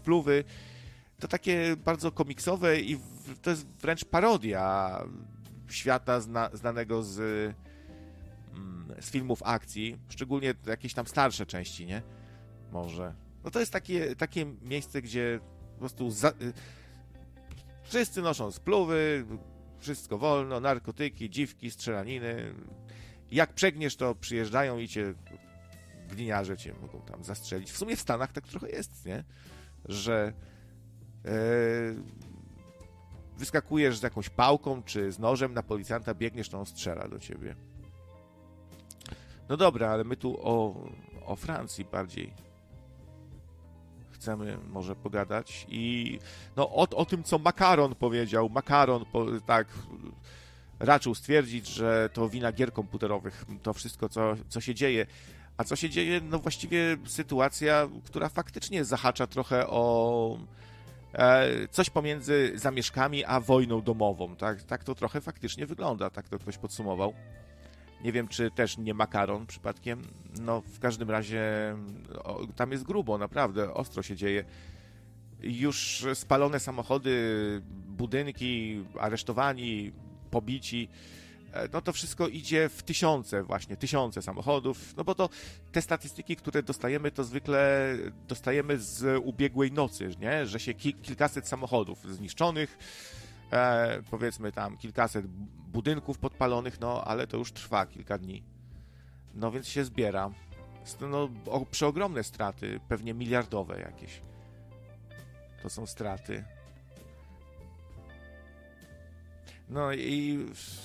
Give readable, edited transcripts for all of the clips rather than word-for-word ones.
spluwy, to takie bardzo komiksowe i to jest wręcz parodia świata znanego z filmów akcji, szczególnie jakieś tam starsze części, nie? Może. No to jest takie miejsce, gdzie po prostu wszyscy noszą spluwy, wszystko wolno, narkotyki, dziwki, strzelaniny. Jak przegniesz, to przyjeżdżają i cię gliniarze cię mogą tam zastrzelić. W sumie w Stanach tak trochę jest, nie? Że wyskakujesz z jakąś pałką czy z nożem na policjanta, biegniesz, to on strzela do ciebie. No dobra, ale my tu o Francji bardziej chcemy może pogadać i no o tym, co Makaron powiedział. Makaron tak raczył stwierdzić, że to wina gier komputerowych, to wszystko, co się dzieje. A co się dzieje? No właściwie sytuacja, która faktycznie zahacza trochę o coś pomiędzy zamieszkami a wojną domową. Tak to trochę faktycznie wygląda, tak to ktoś podsumował. Nie wiem, czy też nie Makaron przypadkiem. No, w każdym razie tam jest grubo, naprawdę, ostro się dzieje. Już spalone samochody, budynki, aresztowani, pobici. No to wszystko idzie w tysiące samochodów, no bo to te statystyki, które dostajemy, to zwykle dostajemy z ubiegłej nocy, nie? Że się kilkaset samochodów zniszczonych, powiedzmy tam kilkaset budynków podpalonych, no ale to już trwa kilka dni. No więc się zbiera. No, przeogromne straty, pewnie miliardowe jakieś. To są straty. No i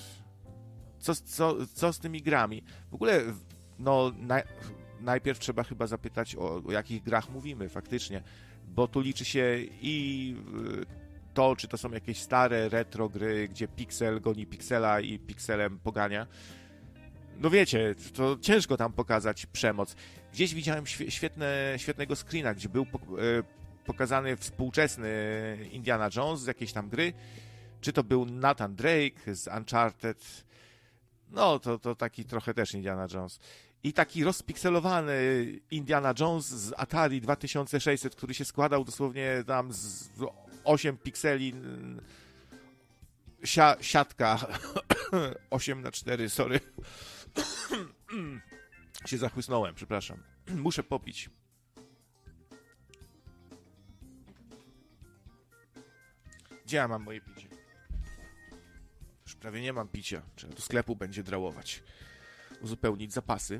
co z tymi grami? W ogóle, no, najpierw trzeba chyba zapytać, o jakich grach mówimy faktycznie, bo tu liczy się i to, czy to są jakieś stare, retro gry, gdzie piksel goni piksela i pikselem pogania. No wiecie, to ciężko tam pokazać przemoc. Gdzieś widziałem świetnego screena, gdzie był pokazany współczesny Indiana Jones z jakiejś tam gry. Czy to był Nathan Drake z Uncharted? No, to taki trochę też Indiana Jones. I taki rozpikselowany Indiana Jones z Atari 2600, który się składał dosłownie tam z 8 pikseli. Siatka 8:4, sorry. się zachłysnąłem, przepraszam. Muszę popić. Gdzie ja mam moje picie? Już prawie nie mam picia. Trzeba do sklepu będzie drałować. Uzupełnić zapasy.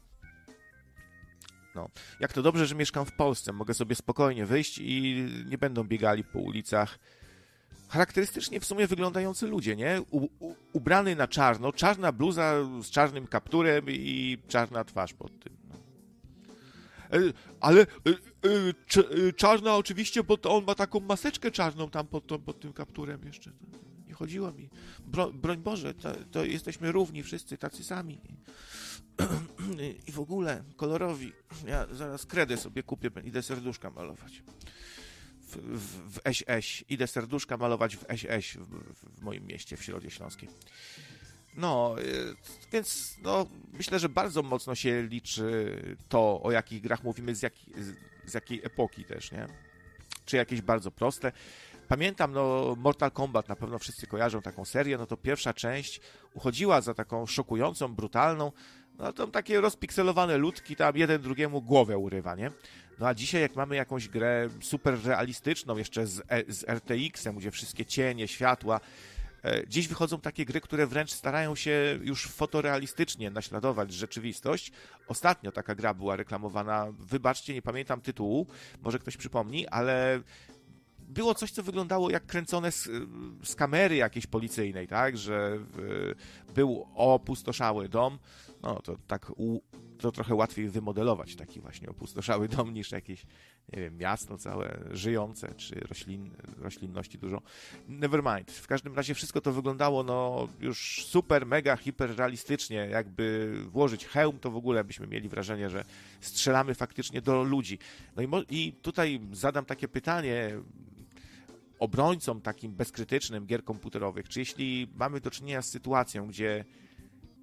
No. Jak to dobrze, że mieszkam w Polsce. Mogę sobie spokojnie wyjść i nie będą biegali po ulicach charakterystycznie w sumie wyglądający ludzie, nie? Ubrany na czarno, czarna bluza z czarnym kapturem i czarna twarz pod tym. No. Ale czarna oczywiście, bo to on ma taką maseczkę czarną tam pod tym kapturem jeszcze. Nie chodziło mi. Broń Boże, to jesteśmy równi wszyscy, tacy sami. I w ogóle kolorowi. Ja zaraz kredę sobie kupię, idę serduszka malować. W SS. Idę serduszka malować w SS w moim mieście, w Środzie Śląskiej. No, więc no, myślę, że bardzo mocno się liczy to, o jakich grach mówimy, z jakiej epoki też, nie? Czy jakieś bardzo proste. Pamiętam, no, Mortal Kombat, na pewno wszyscy kojarzą taką serię, no to pierwsza część uchodziła za taką szokującą, brutalną, no to takie rozpikselowane ludki, tam jeden drugiemu głowę urywa, nie? No a dzisiaj jak mamy jakąś grę super realistyczną, jeszcze z RTX-em, gdzie wszystkie cienie, światła, dziś wychodzą takie gry, które wręcz starają się już fotorealistycznie naśladować rzeczywistość. Ostatnio taka gra była reklamowana, wybaczcie, nie pamiętam tytułu, może ktoś przypomni, ale było coś, co wyglądało jak kręcone z kamery jakiejś policyjnej, tak, że był opustoszały dom, no to tak to trochę łatwiej wymodelować taki właśnie opustoszały dom niż jakieś, nie wiem, miasto całe żyjące, czy roślinności dużo. Nevermind. W każdym razie wszystko to wyglądało no już super, mega, hiperrealistycznie. Jakby włożyć hełm, to w ogóle byśmy mieli wrażenie, że strzelamy faktycznie do ludzi. No i tutaj zadam takie pytanie obrońcom takim bezkrytycznym gier komputerowych, czy jeśli mamy do czynienia z sytuacją, gdzie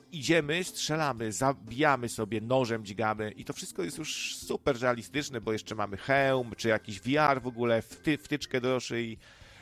idziemy, strzelamy, zabijamy sobie, nożem dźgamy i to wszystko jest już super realistyczne, bo jeszcze mamy hełm, czy jakiś VR w ogóle, wtyczkę do szyi,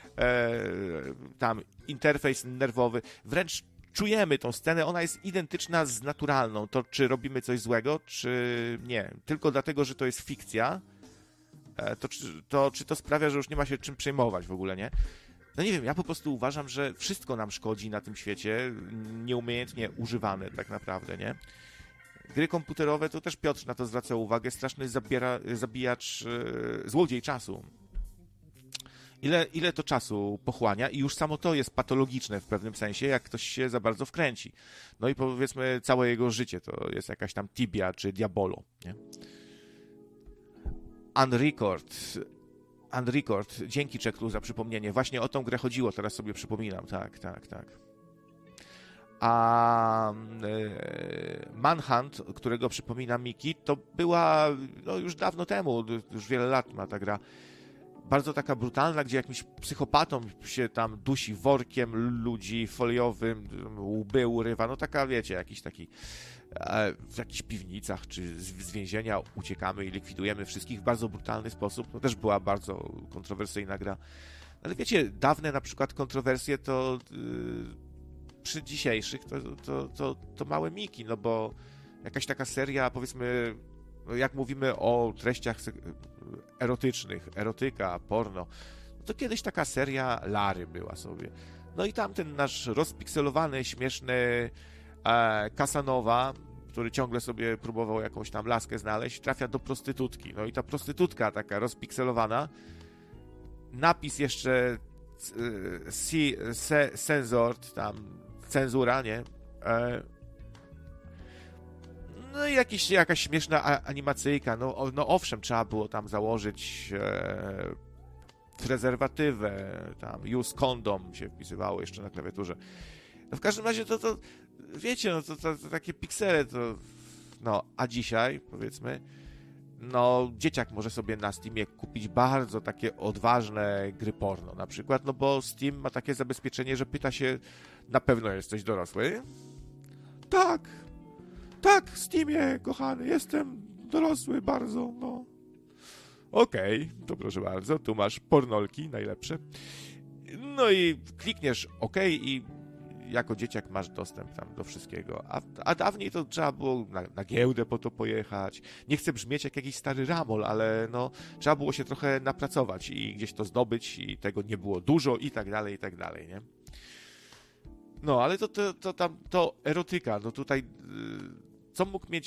tam interfejs nerwowy, wręcz czujemy tą scenę, ona jest identyczna z naturalną, to czy robimy coś złego, czy nie, tylko dlatego, że to jest fikcja, czy to sprawia, że już nie ma się czym przejmować w ogóle, nie? No nie wiem, ja po prostu uważam, że wszystko nam szkodzi na tym świecie, nieumiejętnie używane tak naprawdę, nie? Gry komputerowe, to też Piotr na to zwraca uwagę, straszny zabijacz, złodziej czasu. Ile to czasu pochłania i już samo to jest patologiczne w pewnym sensie, jak ktoś się za bardzo wkręci. No i powiedzmy, całe jego życie to jest jakaś tam Tibia czy Diabolo, nie? Unrecord, dzięki Czeklu za przypomnienie. Właśnie o tą grę chodziło, teraz sobie przypominam. Tak. A Manhunt, którego przypomina Miki, to była już dawno temu, już wiele lat ma ta gra. Bardzo taka brutalna, gdzie jakimś psychopatą się tam dusi workiem ludzi foliowym, łby urywa. No taka, wiecie, jakiś taki w jakichś piwnicach czy z więzienia uciekamy i likwidujemy wszystkich w bardzo brutalny sposób. To też była bardzo kontrowersyjna gra. Ale wiecie, dawne na przykład kontrowersje to przy dzisiejszych to małe miki, no bo jakaś taka seria, powiedzmy, jak mówimy o treściach erotycznych, erotyka, porno, to kiedyś taka seria Lary była sobie. No i tam ten nasz rozpikselowany, śmieszny Casanova, który ciągle sobie próbował jakąś tam laskę znaleźć, trafia do prostytutki. No i ta prostytutka taka rozpikselowana, napis jeszcze censored, tam cenzura, nie? No i jakaś śmieszna animacyjka. No owszem, trzeba było tam założyć prezerwatywę, tam use condom się wpisywało jeszcze na klawiaturze. No w każdym razie to wiecie, no to takie piksele to, no, a dzisiaj, powiedzmy, no, dzieciak może sobie na Steamie kupić bardzo takie odważne gry porno, na przykład, no bo Steam ma takie zabezpieczenie, że pyta się, na pewno jesteś dorosły? Tak, Steamie, kochany, jestem dorosły bardzo, no. Okej, to proszę bardzo, tu masz pornolki, najlepsze. No i klikniesz OK i jako dzieciak masz dostęp tam do wszystkiego. A dawniej to trzeba było na giełdę po to pojechać. Nie chcę brzmieć jak jakiś stary ramol, ale no trzeba było się trochę napracować i gdzieś to zdobyć i tego nie było dużo i tak dalej, nie? No, ale to erotyka, no tutaj co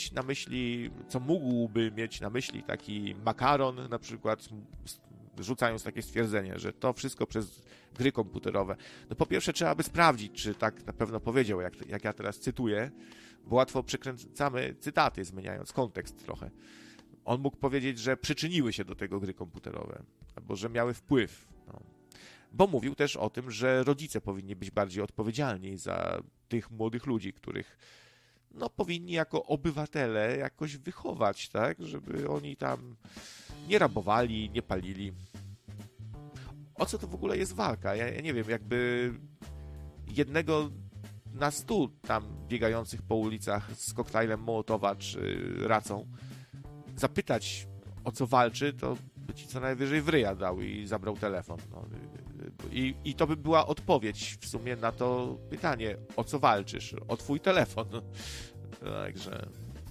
mógłby mieć na myśli taki makaron na przykład, rzucając takie stwierdzenie, że to wszystko przez gry komputerowe. No po pierwsze trzeba by sprawdzić, czy tak na pewno powiedział, jak ja teraz cytuję, bo łatwo przekręcamy cytaty, zmieniając kontekst trochę. On mógł powiedzieć, że przyczyniły się do tego gry komputerowe, albo że miały wpływ. No. Bo mówił też o tym, że rodzice powinni być bardziej odpowiedzialni za tych młodych ludzi, których no powinni jako obywatele jakoś wychować, tak, żeby oni tam nie rabowali, nie palili. O co to w ogóle jest walka? Ja nie wiem, jakby jednego na 100 tam biegających po ulicach z koktajlem Mołotowa czy racą zapytać, o co walczy, to by ci co najwyżej w ryja dał i zabrał telefon. No. I to by była odpowiedź w sumie na to pytanie, o co walczysz? O twój telefon. Także...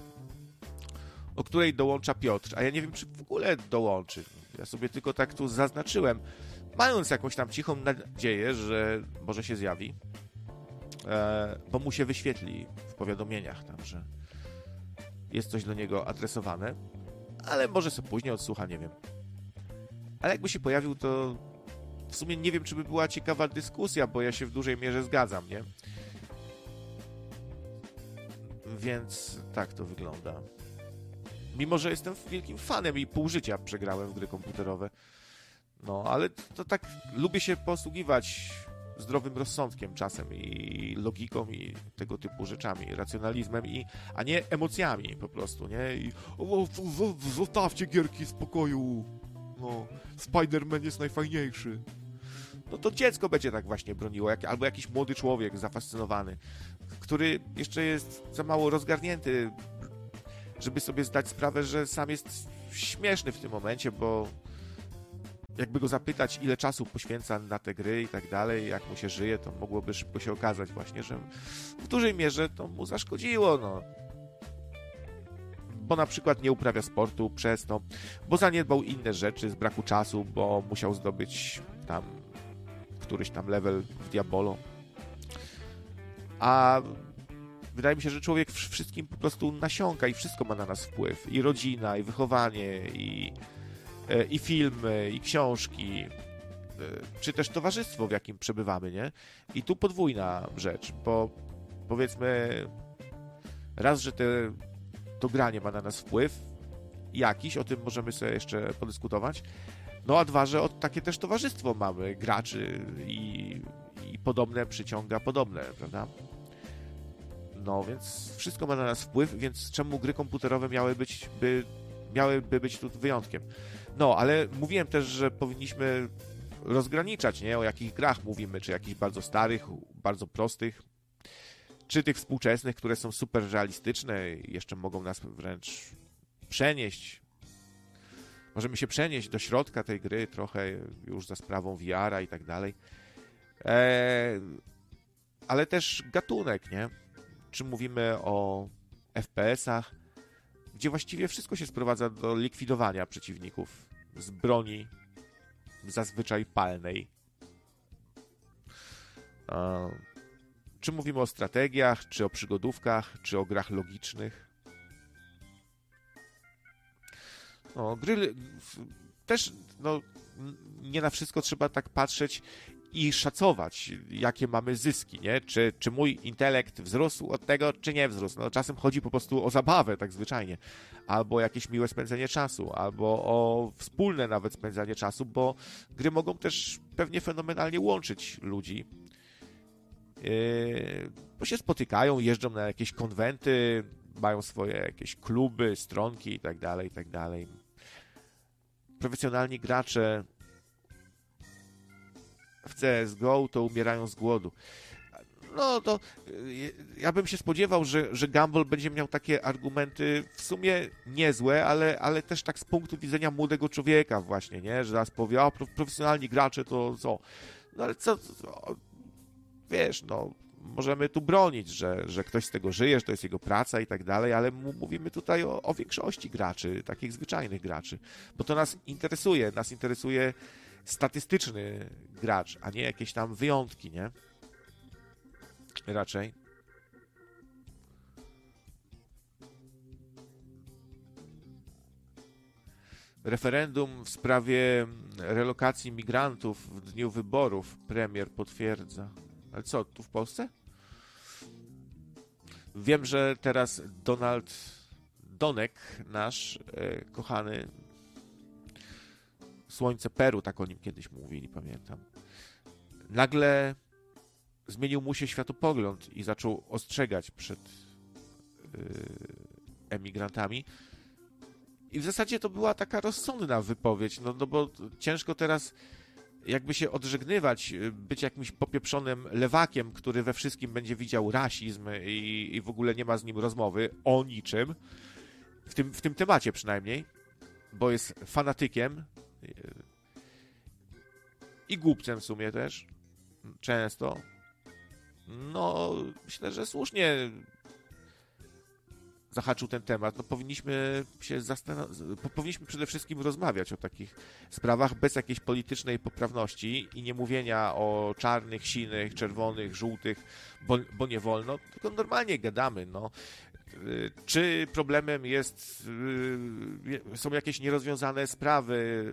o której dołącza Piotr, a ja nie wiem, czy w ogóle dołączy. Ja sobie tylko tak tu zaznaczyłem, mając jakąś tam cichą nadzieję, że może się zjawi, bo mu się wyświetli w powiadomieniach tam, że jest coś do niego adresowane, ale może sobie później odsłucha, nie wiem. Ale jakby się pojawił, to w sumie nie wiem, czy by była ciekawa dyskusja, bo ja się w dużej mierze zgadzam, nie? Więc tak to wygląda. Mimo że jestem wielkim fanem i pół życia przegrałem w gry komputerowe. No, ale to tak lubię się posługiwać zdrowym rozsądkiem czasem i logiką i tego typu rzeczami, racjonalizmem, a nie emocjami po prostu, nie? I zostawcie gierki w spokoju. No, Spider-Man jest najfajniejszy. no to dziecko będzie tak właśnie broniło, albo jakiś młody człowiek zafascynowany, który jeszcze jest za mało rozgarnięty, żeby sobie zdać sprawę, że sam jest śmieszny w tym momencie, bo jakby go zapytać, ile czasu poświęca na te gry i tak dalej, jak mu się żyje, to mogłoby szybko się okazać właśnie, że w dużej mierze to mu zaszkodziło, no. Bo na przykład nie uprawia sportu przez to, bo zaniedbał inne rzeczy z braku czasu, bo musiał zdobyć tam któryś tam level w Diabolo. A wydaje mi się, że człowiek wszystkim po prostu nasiąka i wszystko ma na nas wpływ. I rodzina, i wychowanie, i filmy, i książki, czy też towarzystwo, w jakim przebywamy, nie? I tu podwójna rzecz, bo powiedzmy raz, że to granie ma na nas wpływ jakiś, o tym możemy sobie jeszcze podyskutować, no a dwa, że takie też towarzystwo mamy, graczy i podobne przyciąga podobne, prawda? No, więc wszystko ma na nas wpływ, więc czemu gry komputerowe miałyby być tu wyjątkiem? No, ale mówiłem też, że powinniśmy rozgraniczać, nie? O jakich grach mówimy, czy jakichś bardzo starych, bardzo prostych, czy tych współczesnych, które są super realistyczne i jeszcze mogą nas wręcz przenieść. Możemy się przenieść do środka tej gry trochę już za sprawą VR-a i tak dalej. Ale też gatunek, nie? Czy mówimy o FPS-ach, gdzie właściwie wszystko się sprowadza do likwidowania przeciwników z broni zazwyczaj palnej. Czy mówimy o strategiach, czy o przygodówkach, czy o grach logicznych. No, gry też, no, nie na wszystko trzeba tak patrzeć i szacować, jakie mamy zyski, nie? Czy mój intelekt wzrósł od tego, czy nie wzrósł. No, czasem chodzi po prostu o zabawę, tak zwyczajnie. Albo jakieś miłe spędzenie czasu, albo o wspólne nawet spędzanie czasu, bo gry mogą też pewnie fenomenalnie łączyć ludzi. Bo się spotykają, jeżdżą na jakieś konwenty, mają swoje jakieś kluby, stronki i tak dalej, i tak dalej. Profesjonalni gracze w CSGO to umierają z głodu. No to ja bym się spodziewał, że Gumball będzie miał takie argumenty w sumie niezłe, ale też tak z punktu widzenia młodego człowieka właśnie, nie? Że zaraz powie, a profesjonalni gracze to co? No ale co wiesz, no możemy tu bronić, że ktoś z tego żyje, że to jest jego praca i tak dalej, ale mówimy tutaj o większości graczy, takich zwyczajnych graczy, bo to nas interesuje statystyczny gracz, a nie jakieś tam wyjątki, nie? Raczej. Referendum w sprawie relokacji migrantów w dniu wyborów premier potwierdza. Ale co, tu w Polsce? Wiem, że teraz Donald Donek, nasz kochany, Słońce Peru, tak o nim kiedyś mówili, pamiętam. Nagle zmienił mu się światopogląd i zaczął ostrzegać przed emigrantami. I w zasadzie to była taka rozsądna wypowiedź, no bo ciężko teraz jakby się odżegnywać, być jakimś popieprzonym lewakiem, który we wszystkim będzie widział rasizm i w ogóle nie ma z nim rozmowy o niczym, w tym temacie przynajmniej, bo jest fanatykiem i głupcem w sumie też, często. No, myślę, że słusznie zahaczył ten temat. No, powinniśmy przede wszystkim rozmawiać o takich sprawach bez jakiejś politycznej poprawności i nie mówienia o czarnych, sinych, czerwonych, żółtych, bo nie wolno, tylko normalnie gadamy, no. Czy problemem są jakieś nierozwiązane sprawy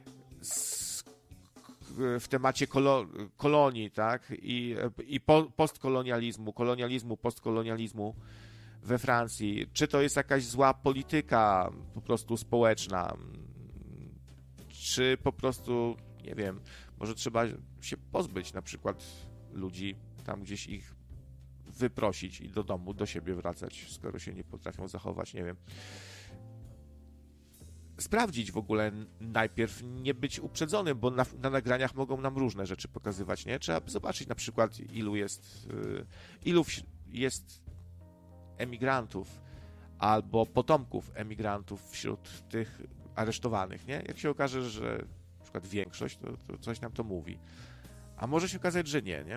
w temacie kolonii, tak? I postkolonializmu we Francji. Czy to jest jakaś zła polityka po prostu społeczna? Czy po prostu, nie wiem, może trzeba się pozbyć na przykład ludzi, tam gdzieś ich wyprosić i do domu, do siebie wracać, skoro się nie potrafią zachować, nie wiem. sprawdzić w ogóle najpierw, nie być uprzedzonym, bo na nagraniach mogą nam różne rzeczy pokazywać, nie? Trzeba zobaczyć na przykład, ilu jest emigrantów albo potomków emigrantów wśród tych aresztowanych, nie? Jak się okaże, że na przykład większość, to coś nam to mówi. A może się okazać, że nie?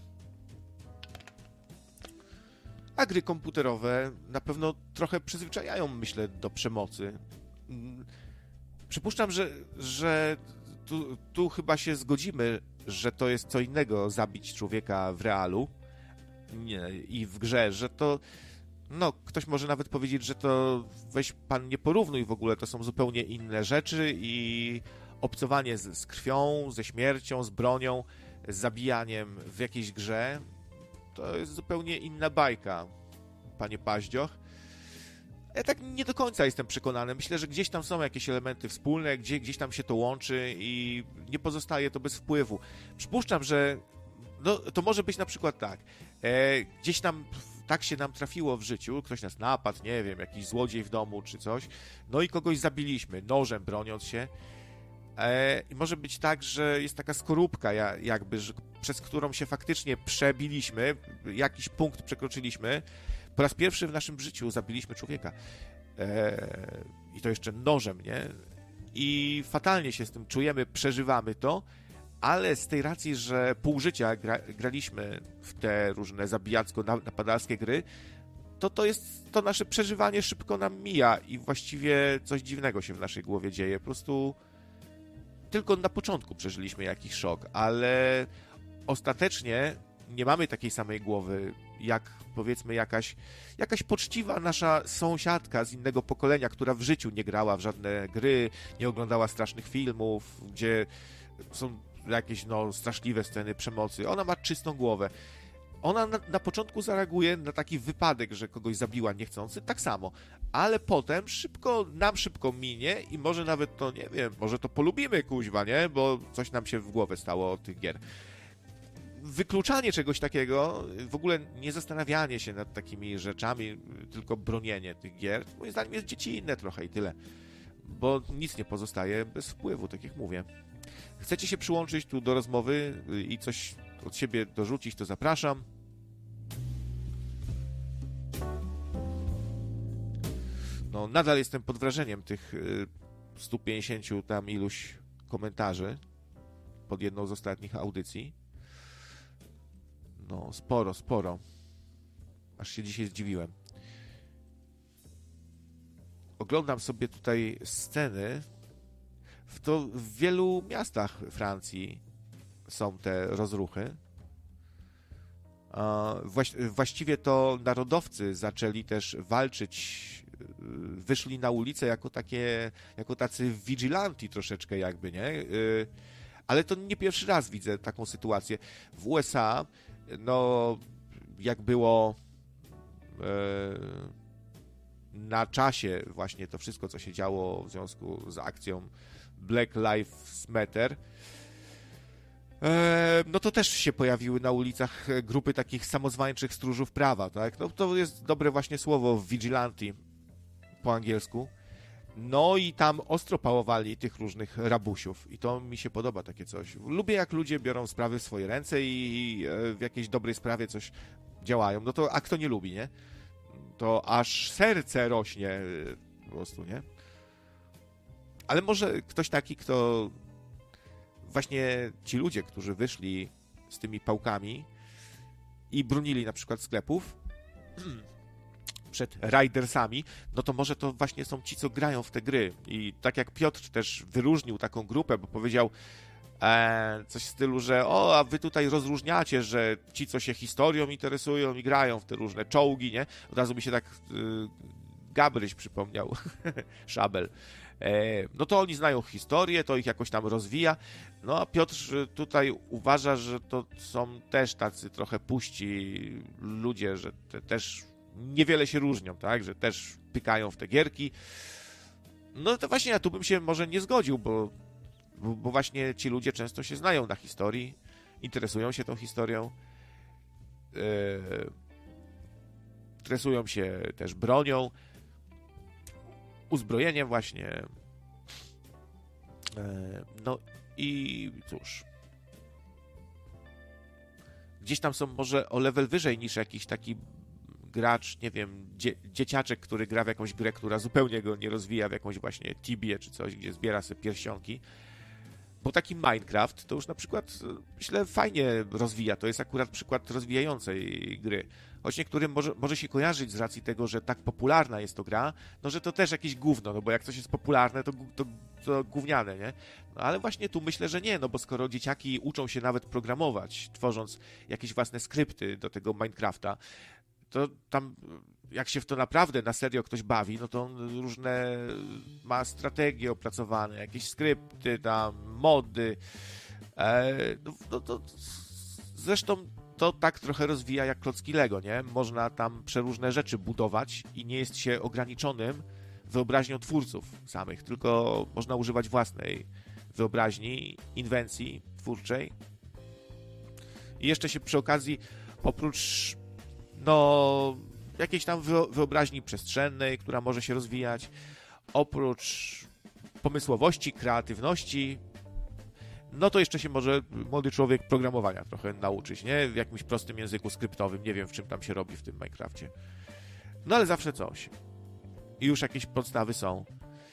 A gry komputerowe na pewno trochę przyzwyczajają, myślę, do przemocy. Przypuszczam, że tu chyba się zgodzimy, że to jest co innego zabić człowieka w realu i w grze, że to... No, ktoś może nawet powiedzieć, że to weź pan nie porównuj w ogóle, to są zupełnie inne rzeczy i obcowanie z krwią, ze śmiercią, z bronią, z zabijaniem w jakiejś grze, to jest zupełnie inna bajka, panie Paździoch. Ja tak nie do końca jestem przekonany. Myślę, że gdzieś tam są jakieś elementy wspólne, gdzieś tam się to łączy i nie pozostaje to bez wpływu. Przypuszczam, że no, to może być na przykład tak. Gdzieś tam tak się nam trafiło w życiu, ktoś nas napadł, nie wiem, jakiś złodziej w domu czy coś, no i kogoś zabiliśmy, nożem broniąc się. I może być tak, że jest taka skorupka jakby, przez którą się faktycznie przebiliśmy, jakiś punkt przekroczyliśmy. Po raz pierwszy w naszym życiu zabiliśmy człowieka. I to jeszcze nożem, nie? I fatalnie się z tym czujemy, przeżywamy to, ale z tej racji, że pół życia graliśmy w te różne zabijacko-napadalskie gry, to nasze przeżywanie szybko nam mija i właściwie coś dziwnego się w naszej głowie dzieje. Po prostu tylko na początku przeżyliśmy jakiś szok, ale ostatecznie nie mamy takiej samej głowy, jak powiedzmy jakaś poczciwa nasza sąsiadka z innego pokolenia, która w życiu nie grała w żadne gry, nie oglądała strasznych filmów, gdzie są jakieś straszliwe sceny przemocy. Ona ma czystą głowę. Ona na początku zareaguje na taki wypadek, że kogoś zabiła niechcący, tak samo. Ale potem szybko minie i może nawet to, nie wiem, może to polubimy, kuźwa, nie? Bo coś nam się w głowę stało od tych gier. Wykluczanie czegoś takiego, w ogóle nie zastanawianie się nad takimi rzeczami, tylko bronienie tych gier, moim zdaniem jest dziecinne trochę i tyle. Bo nic nie pozostaje bez wpływu, tak jak mówię. Chcecie się przyłączyć tu do rozmowy i coś od siebie dorzucić, to zapraszam. No, nadal jestem pod wrażeniem tych 150 tam iluś komentarzy pod jedną z ostatnich audycji. No, sporo. Aż się dzisiaj zdziwiłem. Oglądam sobie tutaj sceny. W wielu miastach Francji są te rozruchy. Właściwie to narodowcy zaczęli też walczyć, wyszli na ulicę jako tacy vigilanti troszeczkę jakby, nie? Ale to nie pierwszy raz widzę taką sytuację. W USA, no, jak było na czasie właśnie to wszystko, co się działo w związku z akcją Black Lives Matter, no to też się pojawiły na ulicach grupy takich samozwańczych stróżów prawa, tak? No to jest dobre właśnie słowo vigilante po angielsku. No i tam ostro pałowali tych różnych rabusiów i to mi się podoba takie coś. Lubię, jak ludzie biorą sprawy w swoje ręce i w jakiejś dobrej sprawie coś działają. No to a kto nie lubi, nie? To aż serce rośnie po prostu, nie? Ale może ktoś taki, kto... Właśnie ci ludzie, którzy wyszli z tymi pałkami i bronili na przykład sklepów przed rajdersami, no to może to właśnie są ci, co grają w te gry. I tak jak Piotr też wyróżnił taką grupę, bo powiedział coś w stylu, że a wy tutaj rozróżniacie, że ci, co się historią interesują i grają w te różne czołgi, nie? Od razu mi się tak Gabryś przypomniał, Szabel. No to oni znają historię, to ich jakoś tam rozwija. No a Piotr tutaj uważa, że to są też tacy trochę puści ludzie, że też niewiele się różnią, tak? Że też pykają w te gierki. No to właśnie ja tu bym się może nie zgodził, bo właśnie ci ludzie często się znają na historii, interesują się tą historią, interesują się też bronią, uzbrojeniem właśnie, No i cóż, gdzieś tam są może o level wyżej niż jakiś taki gracz, nie wiem, dzieciaczek, który gra w jakąś grę, która zupełnie go nie rozwija, w jakąś właśnie Tibię czy coś, gdzie zbiera sobie pierścionki. Bo taki Minecraft to już na przykład, myślę, fajnie rozwija. To jest akurat przykład rozwijającej gry. Choć niektórym może się kojarzyć z racji tego, że tak popularna jest to gra, no że to też jakieś gówno, no bo jak coś jest popularne, to gówniane, nie? No ale właśnie tu myślę, że nie, no bo skoro dzieciaki uczą się nawet programować, tworząc jakieś własne skrypty do tego Minecrafta, to tam jak się w to naprawdę na serio ktoś bawi, no to on różne ma strategie opracowane, jakieś skrypty tam, mody. No to zresztą to tak trochę rozwija jak klocki Lego, nie? Można tam przeróżne rzeczy budować i nie jest się ograniczonym wyobraźnią twórców samych, tylko można używać własnej wyobraźni, inwencji twórczej. I jeszcze się przy okazji, oprócz jakiejś tam wyobraźni przestrzennej, która może się rozwijać, oprócz pomysłowości, kreatywności, no to jeszcze się może młody człowiek programowania trochę nauczyć, nie? W jakimś prostym języku skryptowym, nie wiem w czym tam się robi w tym Minecrafcie. No ale zawsze coś. I już jakieś podstawy są.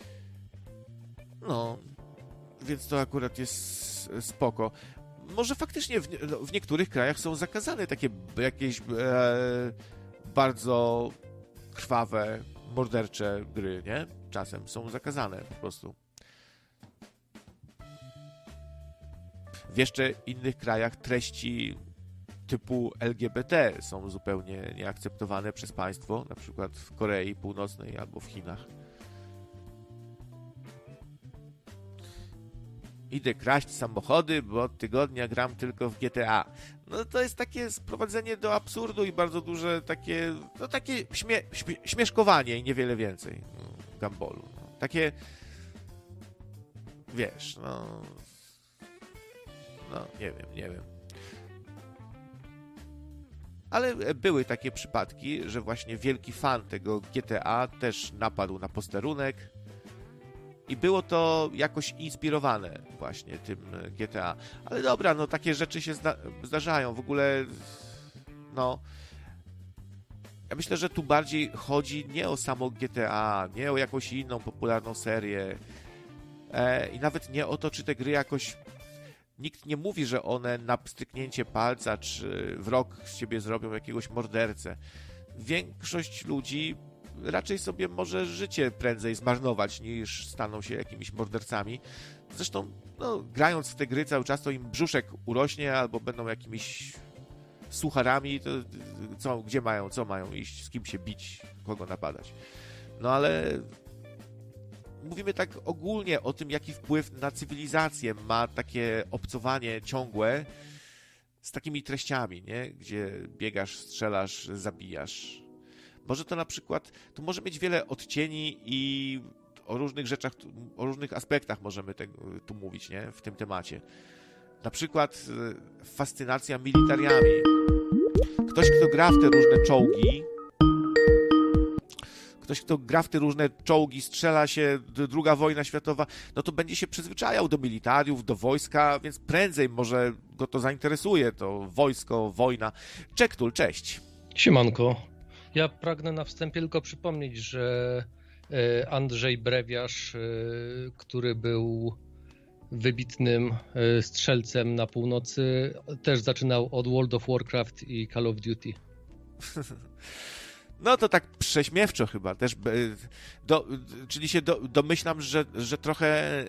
No, więc to akurat jest spoko. Może faktycznie w niektórych krajach są zakazane takie jakieś bardzo krwawe, mordercze gry, nie? Czasem są zakazane po prostu. W jeszcze innych krajach treści typu LGBT są zupełnie nieakceptowane przez państwo, na przykład w Korei Północnej albo w Chinach. Idę kraść samochody, bo od tygodnia gram tylko w GTA. No to jest takie sprowadzenie do absurdu i bardzo duże takie, no takie śmieszkowanie i niewiele więcej gambolu. No. Takie, wiesz, no nie wiem. Ale były takie przypadki, że właśnie wielki fan tego GTA też napadł na posterunek i było to jakoś inspirowane właśnie tym GTA. Ale dobra, no takie rzeczy się zdarzają. W ogóle, no... Ja myślę, że tu bardziej chodzi nie o samo GTA, nie o jakąś inną popularną serię i nawet nie o to, czy te gry jakoś... Nikt nie mówi, że one na pstryknięcie palca czy w rok z siebie zrobią jakiegoś mordercę. Większość ludzi raczej sobie może życie prędzej zmarnować, niż staną się jakimiś mordercami. Zresztą, no, grając w te gry cały czas, to im brzuszek urośnie, albo będą jakimiś sucharami, to co mają iść, z kim się bić, kogo napadać. No ale mówimy tak ogólnie o tym, jaki wpływ na cywilizację ma takie obcowanie ciągłe z takimi treściami, nie? Gdzie biegasz, strzelasz, zabijasz. Może to na przykład, to może mieć wiele odcieni i o różnych rzeczach, o różnych aspektach możemy tu mówić, nie? W tym temacie. Na przykład fascynacja militariami. Ktoś, kto gra w te różne czołgi, strzela się, II wojna światowa, no to będzie się przyzwyczajał do militariów, do wojska, więc prędzej może go to zainteresuje, to wojsko, wojna. Czektul, cześć. Siemanko. Ja pragnę na wstępie tylko przypomnieć, że Andrzej Brewiarz, który był wybitnym strzelcem na północy, też zaczynał od World of Warcraft i Call of Duty. No to tak prześmiewczo chyba też, czyli się domyślam, że trochę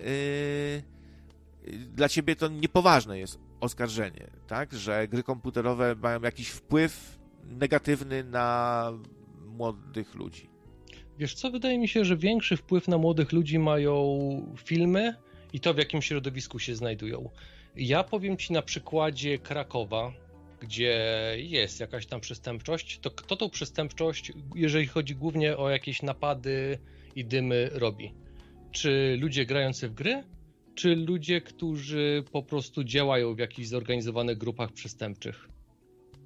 dla ciebie to niepoważne jest oskarżenie, tak? Że gry komputerowe mają jakiś wpływ negatywny na młodych ludzi. Wiesz co, wydaje mi się, że większy wpływ na młodych ludzi mają filmy i to, w jakim środowisku się znajdują. Ja powiem ci na przykładzie Krakowa, gdzie jest jakaś tam przestępczość, to kto tą przestępczość, jeżeli chodzi głównie o jakieś napady i dymy, robi? Czy ludzie grający w gry, czy ludzie, którzy po prostu działają w jakichś zorganizowanych grupach przestępczych?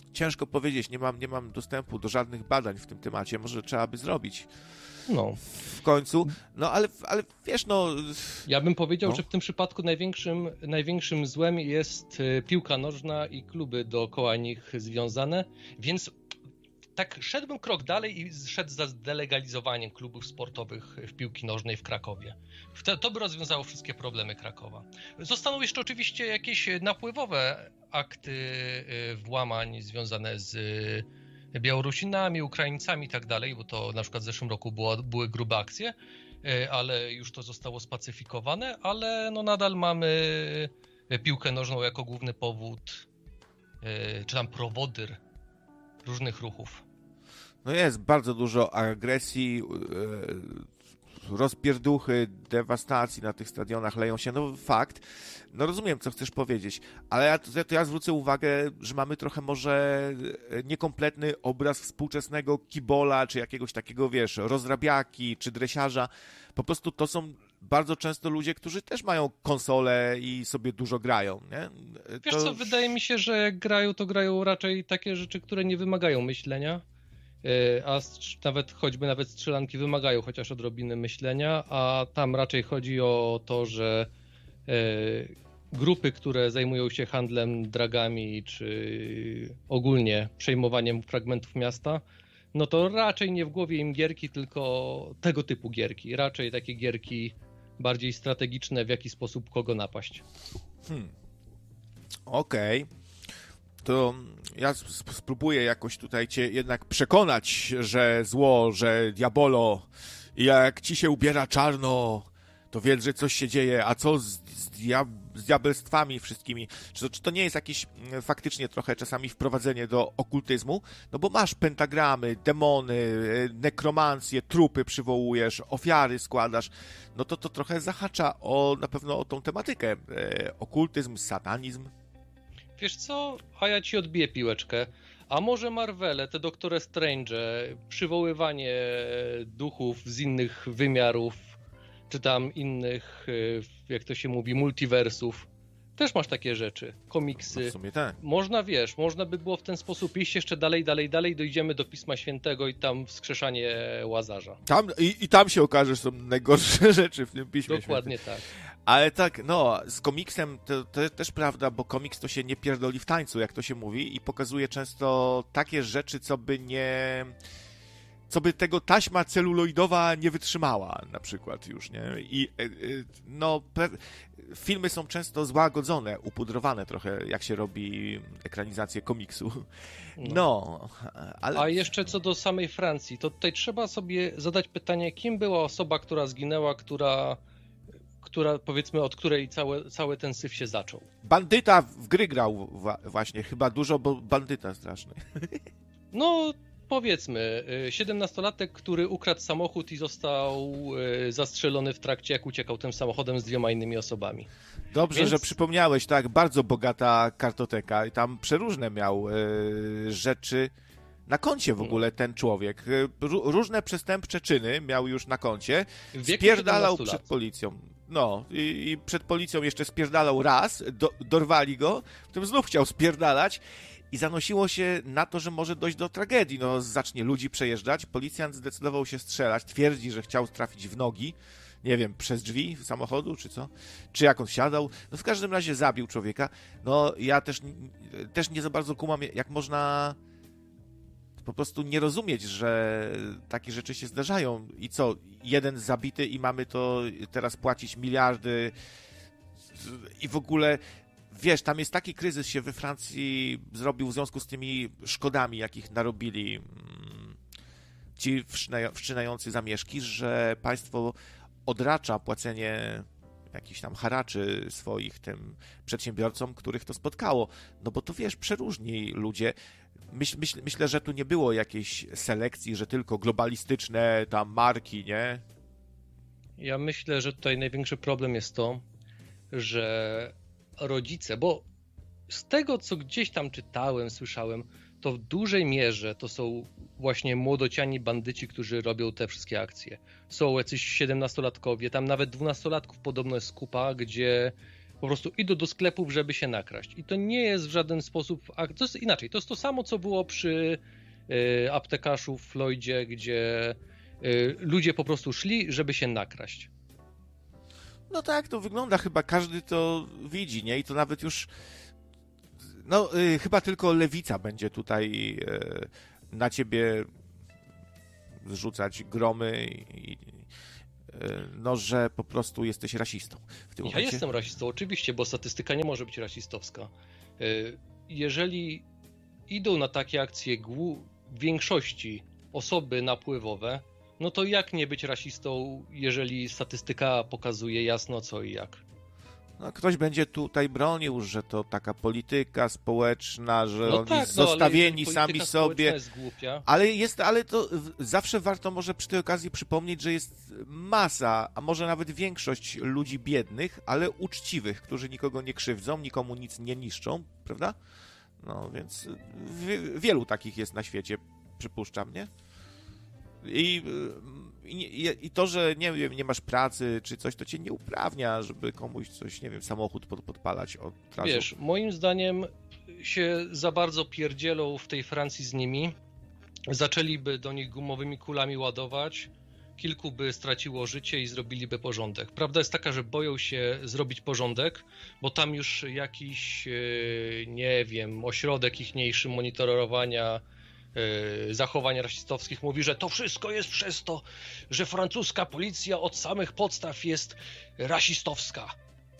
Ciężko powiedzieć, nie mam dostępu do żadnych badań w tym temacie, może trzeba by zrobić. No. W końcu, no ale wiesz, no... Ja bym powiedział, no. że w tym przypadku największym złem jest piłka nożna i kluby dookoła nich związane, więc tak szedłbym krok dalej i szedł za zdelegalizowaniem klubów sportowych w piłki nożnej w Krakowie. To by rozwiązało wszystkie problemy Krakowa. Zostaną jeszcze oczywiście jakieś napływowe akty włamań związane z Białorusinami, Ukraińcami i tak dalej, bo to na przykład w zeszłym roku były grube akcje, ale już to zostało spacyfikowane, ale no nadal mamy piłkę nożną jako główny powód, czy tam prowodyr różnych ruchów. No jest bardzo dużo agresji, rozpierduchy, dewastacji na tych stadionach leją się, no fakt. No rozumiem, co chcesz powiedzieć, ale ja zwrócę uwagę, że mamy trochę może niekompletny obraz współczesnego kibola, czy jakiegoś takiego, wiesz, rozrabiaki, czy dresiarza. Po prostu to są bardzo często ludzie, którzy też mają konsole i sobie dużo grają, nie? Wiesz co, wydaje mi się, że jak grają, to grają raczej takie rzeczy, które nie wymagają myślenia, a choćby nawet strzelanki wymagają chociaż odrobiny myślenia, a tam raczej chodzi o to, że grupy, które zajmują się handlem dragami, czy ogólnie przejmowaniem fragmentów miasta, no to raczej nie w głowie im gierki, tylko tego typu gierki. Raczej takie gierki bardziej strategiczne, w jaki sposób kogo napaść. Okej. To ja spróbuję jakoś tutaj cię jednak przekonać, że zło, że diabolo, jak ci się ubiera czarno, to wiedz, że coś się dzieje, a co z diabelstwami wszystkimi? Czy to nie jest jakieś faktycznie trochę czasami wprowadzenie do okultyzmu? No bo masz pentagramy, demony, nekromancję, trupy przywołujesz, ofiary składasz, no to trochę zahacza na pewno o tą tematykę. Okultyzm, satanizm. Wiesz co, a ja ci odbiję piłeczkę. A może Marvele, te Doktore Strange, przywoływanie duchów z innych wymiarów, czy tam innych, jak to się mówi, multiversów. Też masz takie rzeczy, komiksy. No w sumie tak. Można by było w ten sposób iść jeszcze dalej, dojdziemy do Pisma Świętego i tam wskrzeszanie Łazarza. Tam się okaże, że są najgorsze rzeczy w tym Piśmie Dokładnie Świętym. tak. Ale tak, no, z komiksem to też prawda, bo komiks to się nie pierdoli w tańcu, jak to się mówi, i pokazuje często takie rzeczy, co by tego taśma celuloidowa nie wytrzymała, na przykład już, nie? I no, filmy są często złagodzone, upudrowane trochę, jak się robi ekranizację komiksu. No, ale... A jeszcze co do samej Francji, to tutaj trzeba sobie zadać pytanie, kim była osoba, która zginęła, która powiedzmy, od której cały ten syf się zaczął. Bandyta w gry grał właśnie, chyba dużo, bo bandyta straszny. No, powiedzmy, 17-latek, który ukradł samochód i został zastrzelony w trakcie, jak uciekał tym samochodem z 2 innymi osobami. Dobrze, że przypomniałeś, tak, bardzo bogata kartoteka i tam przeróżne miał rzeczy na koncie w ogóle ten człowiek. Różne przestępcze czyny miał już na koncie, spierdalał przed policją. No, i przed policją jeszcze spierdalał raz, dorwali go, potem znów chciał spierdalać i zanosiło się na to, że może dojść do tragedii. No, zacznie ludzi przejeżdżać, policjant zdecydował się strzelać, twierdzi, że chciał trafić w nogi, nie wiem, przez drzwi samochodu, czy co? Czy jak on siadał? No w każdym razie zabił człowieka. No, ja też nie za bardzo kumam, jak można po prostu nie rozumieć, że takie rzeczy się zdarzają. I co? Jeden zabity i mamy to teraz płacić miliardy i w ogóle... Wiesz, tam jest taki kryzys się we Francji zrobił w związku z tymi szkodami, jakich narobili ci wszczynający zamieszki, że państwo odracza płacenie jakichś tam haraczy swoich tym przedsiębiorcom, których to spotkało. No bo to wiesz, przeróżni ludzie. Myślę, że tu nie było jakiejś selekcji, że tylko globalistyczne tam marki, nie? Ja myślę, że tutaj największy problem jest to, że rodzice, bo z tego, co gdzieś tam czytałem, słyszałem, to w dużej mierze to są właśnie młodociani bandyci, którzy robią te wszystkie akcje. Są jacyś 17-latkowie, tam nawet 12-latków podobno jest kupa, gdzie Po prostu idą do sklepów, żeby się nakraść. I to nie jest w żaden sposób... To jest inaczej. To jest to samo, co było przy aptekarzu w Floydzie, gdzie ludzie po prostu szli, żeby się nakraść. No tak, to wygląda, chyba każdy to widzi, nie? I to nawet już... No, chyba tylko lewica będzie tutaj na ciebie zrzucać gromy i no, że po prostu jesteś rasistą w tym momencie. Ja jestem rasistą, oczywiście, bo statystyka nie może być rasistowska. Jeżeli idą na takie akcje w większości osoby napływowe, no to jak nie być rasistą, jeżeli statystyka pokazuje jasno co i jak? No, ktoś będzie tutaj bronił, że to taka polityka społeczna, że No oni tak, zostawieni ale sami sobie. Jest głupia. Ale to zawsze warto może przy tej okazji przypomnieć, że jest masa, a może nawet większość ludzi biednych, ale uczciwych, którzy nikogo nie krzywdzą, nikomu nic nie niszczą, prawda? No więc wielu takich jest na świecie, przypuszczam, nie? I to, że nie wiem, nie masz pracy czy coś, to cię nie uprawnia, żeby komuś coś, nie wiem, samochód podpalać od razu. Wiesz, moim zdaniem się za bardzo pierdzielą w tej Francji z nimi. Zaczęliby do nich gumowymi kulami ładować, kilku by straciło życie i zrobiliby porządek. Prawda jest taka, że boją się zrobić porządek, bo tam już jakiś, nie wiem, ośrodek ichniejszy monitorowania zachowań rasistowskich mówi, że to wszystko jest przez to, że francuska policja od samych podstaw jest rasistowska.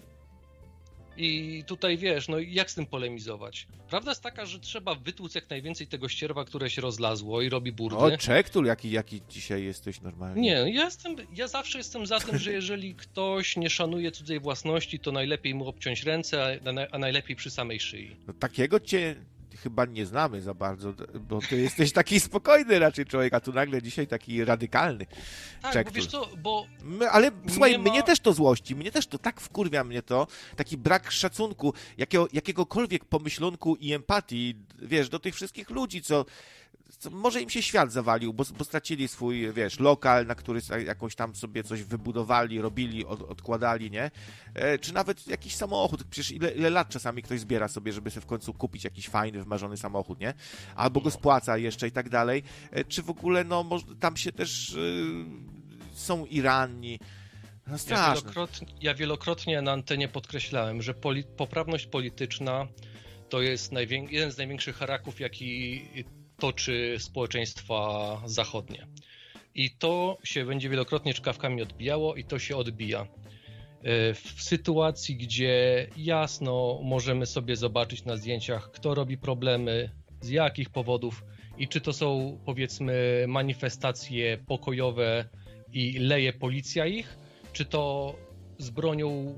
I tutaj wiesz, no jak z tym polemizować? Prawda jest taka, że trzeba wytłuc jak najwięcej tego ścierwa, które się rozlazło i robi burdy. O, Czektul, jaki dzisiaj jesteś normalnie. Nie, ja zawsze jestem za tym, że jeżeli ktoś nie szanuje cudzej własności, to najlepiej mu obciąć ręce, a najlepiej przy samej szyi. No, takiego cię chyba nie znamy za bardzo, bo ty jesteś taki spokojny raczej człowiek, a tu nagle dzisiaj taki radykalny. Tak, Czektul. bo wiesz co, bo... Ale słuchaj, ma... mnie też to złości, mnie też to tak wkurwia mnie to, taki brak szacunku, jakiegokolwiek pomyślunku i empatii, wiesz, do tych wszystkich ludzi, co może im się świat zawalił, bo stracili swój, wiesz, lokal, na który jakąś tam sobie coś wybudowali, robili, odkładali, nie? Czy nawet jakiś samochód. Przecież ile lat czasami ktoś zbiera sobie, żeby sobie w końcu kupić jakiś fajny, wymarzony samochód, nie? Albo go spłaca jeszcze i tak dalej. Czy w ogóle, no, tam się też są i ranni. No straszne. Ja wielokrotnie na antenie podkreślałem, że poprawność polityczna to jest jeden z największych haraków, jaki toczy społeczeństwa zachodnie. I to się będzie wielokrotnie czkawkami odbijało i to się odbija. W sytuacji, gdzie jasno możemy sobie zobaczyć na zdjęciach, kto robi problemy, z jakich powodów i czy to są, powiedzmy, manifestacje pokojowe i leje policja ich, czy to z bronią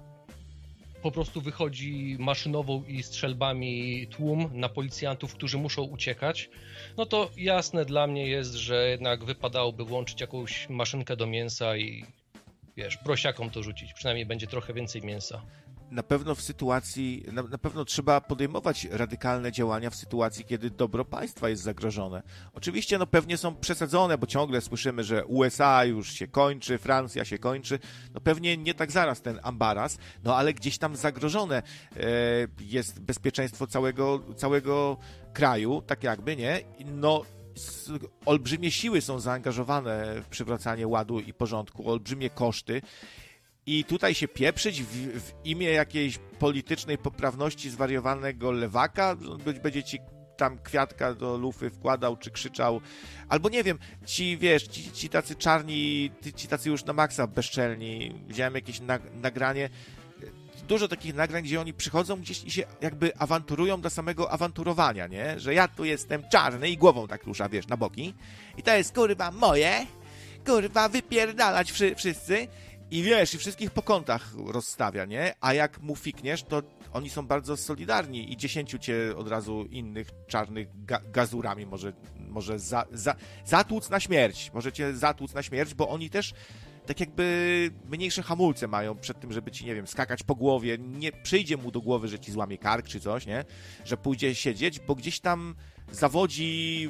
po prostu wychodzi maszynową i strzelbami tłum na policjantów, którzy muszą uciekać, no to jasne dla mnie jest, że jednak wypadałoby włączyć jakąś maszynkę do mięsa i wiesz, prosiakom to rzucić, przynajmniej będzie trochę więcej mięsa. Na pewno w sytuacji, na pewno trzeba podejmować radykalne działania w sytuacji, kiedy dobro państwa jest zagrożone. Oczywiście, no pewnie są przesadzone, bo ciągle słyszymy, że USA już się kończy, Francja się kończy. No pewnie nie tak zaraz ten ambaras, no ale gdzieś tam zagrożone jest bezpieczeństwo całego kraju, tak jakby, nie? No olbrzymie siły są zaangażowane w przywracanie ładu i porządku, olbrzymie koszty. I tutaj się pieprzyć w imię jakiejś politycznej poprawności zwariowanego lewaka, będzie ci tam kwiatka do lufy wkładał, czy krzyczał, albo nie wiem, ci tacy czarni, ci tacy już na maksa bezczelni. Widziałem jakieś nagranie, dużo takich nagrań, gdzie oni przychodzą gdzieś i się jakby awanturują do samego awanturowania, nie? Że ja tu jestem czarny i głową tak rusza, wiesz, na boki. I to jest, kurwa, moje, kurwa, wypierdalać wszyscy. I wiesz, i wszystkich po kątach rozstawia, nie? A jak mu fikniesz, to oni są bardzo solidarni i 10 cię od razu innych czarnych gazurami może zatłuc na śmierć. Możecie zatłuc na śmierć, bo oni też tak jakby mniejsze hamulce mają przed tym, żeby ci, nie wiem, skakać po głowie. Nie przyjdzie mu do głowy, że ci złamie kark czy coś, nie? Że pójdzie siedzieć, bo gdzieś tam zawodzi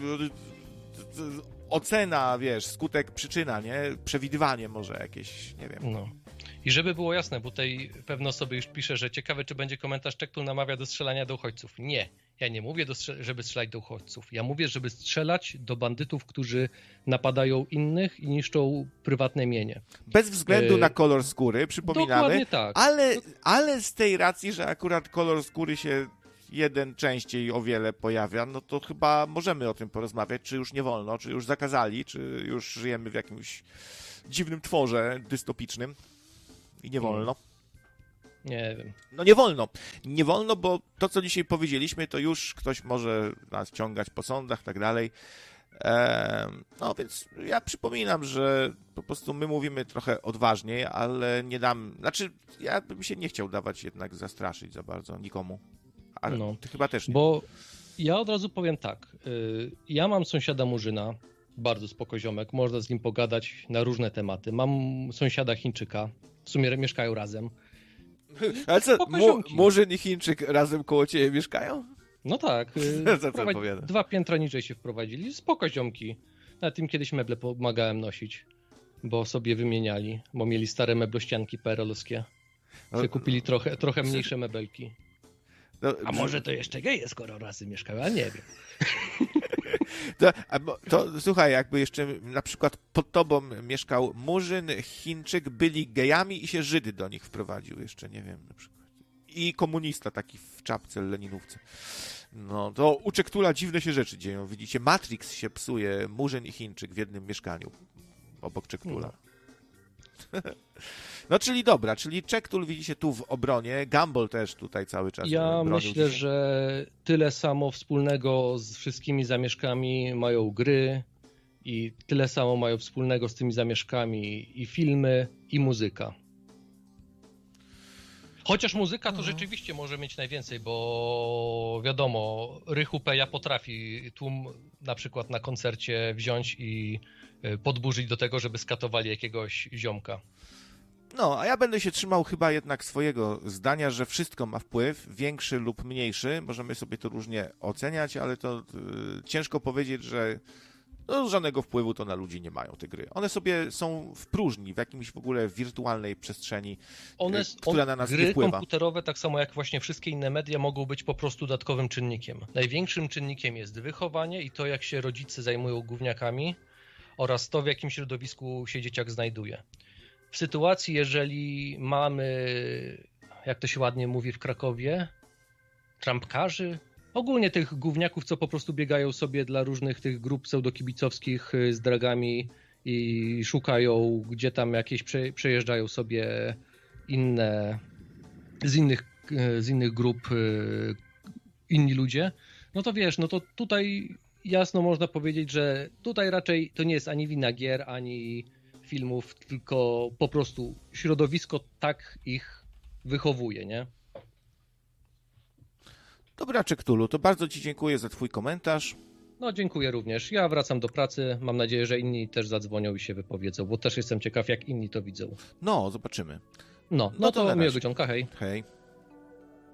ocena, wiesz, skutek, przyczyna, nie? Przewidywanie może jakieś, nie wiem. No. I żeby było jasne, bo tutaj pewne osoby już pisze, że ciekawe, czy będzie komentarz, Czektul namawia do strzelania do uchodźców. Nie, ja nie mówię, żeby strzelać do uchodźców. Ja mówię, żeby strzelać do bandytów, którzy napadają innych i niszczą prywatne mienie. Bez względu na kolor skóry, przypominamy. Dokładnie tak. Ale z tej racji, że akurat kolor skóry się jeden częściej o wiele pojawia, no to chyba możemy o tym porozmawiać, czy już nie wolno, czy już zakazali, czy już żyjemy w jakimś dziwnym tworze dystopicznym i nie wolno. Nie wiem. No nie wolno. Nie wolno, bo to, co dzisiaj powiedzieliśmy, to już ktoś może nas ciągać po sądach i tak dalej. No więc ja przypominam, że po prostu my mówimy trochę odważniej, ale nie dam... Znaczy, ja bym się nie chciał dawać jednak zastraszyć za bardzo nikomu. Ale No, ty chyba też nie. Bo ja od razu powiem tak. Ja mam sąsiada Murzyna, bardzo spoko ziomek, można z nim pogadać na różne tematy. Mam sąsiada Chińczyka, w sumie mieszkają razem. Ale co, Spoko ziomki. Murzyn i Chińczyk razem koło ciebie mieszkają? No tak. Co ty opowiadasz? 2 piętra niżej się wprowadzili. Spoko ziomki. Na tym kiedyś meble pomagałem nosić, bo sobie wymieniali, bo mieli stare meblościanki PRL-owskie. Sobie kupili trochę mniejsze mebelki. No, A może to jeszcze geje, skoro razem mieszkają, a nie wiem. To słuchaj, jakby jeszcze na przykład pod tobą mieszkał Murzyn, Chińczyk, byli gejami i się Żyd do nich wprowadził jeszcze, nie wiem, na przykład. I komunista taki w czapce leninówce. No, to u Czektula dziwne się rzeczy dzieją, widzicie, Matrix się psuje, Murzyn i Chińczyk w jednym mieszkaniu obok Czektula. No, czyli dobra, czyli Czektul widzicie tu w obronie, Gumball też tutaj cały czas Ja myślę, dzisiaj. że tyle samo wspólnego z wszystkimi zamieszkami mają gry i tyle samo mają wspólnego z tymi zamieszkami i filmy, i muzyka. Chociaż muzyka to rzeczywiście może mieć najwięcej, bo wiadomo, Rychu Peja potrafi tłum na przykład na koncercie wziąć i podburzyć do tego, żeby skatowali jakiegoś ziomka. No, a ja będę się trzymał chyba jednak swojego zdania, że wszystko ma wpływ, większy lub mniejszy. Możemy sobie to różnie oceniać, ale to ciężko powiedzieć, że no, żadnego wpływu to na ludzi nie mają te gry. One sobie są w próżni, w jakimś w ogóle wirtualnej przestrzeni, która na nas nie gry wpływa. Komputerowe, tak samo jak właśnie wszystkie inne media, mogą być po prostu dodatkowym czynnikiem. Największym czynnikiem jest wychowanie i to, jak się rodzice zajmują gówniakami oraz to, w jakim środowisku się dzieciak znajduje. W sytuacji, jeżeli mamy, jak to się ładnie mówi w Krakowie, trampkarzy, ogólnie tych gówniaków, co po prostu biegają sobie dla różnych tych grup pseudokibicowskich z dragami i szukają, gdzie tam jakieś przejeżdżają sobie inne, z innych grup inni ludzie, no to wiesz, no to tutaj jasno można powiedzieć, że tutaj raczej to nie jest ani wina gier, ani filmów, tylko po prostu środowisko tak ich wychowuje, nie? Dobra, Czektulu, to bardzo ci dziękuję za twój komentarz. No, dziękuję również. Ja wracam do pracy. Mam nadzieję, że inni też zadzwonią i się wypowiedzą, bo też jestem ciekaw, jak inni to widzą. No, zobaczymy. No to miłego dzionka, hej. Hej.